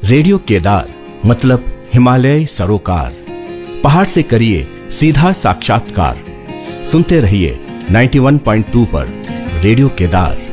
Radio Kedar मतलब हिमालय सरोकार। पहाड़ से करिए सीधा साक्षात्कार। सुनते रहिए 91.2 पर रेडियो केदार।